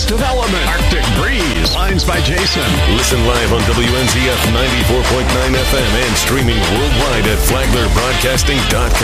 development. Arctic Breeze. Lines by Jason. Listen live on WNZF 94.9 FM and streaming worldwide at FlaglerBroadcasting.com.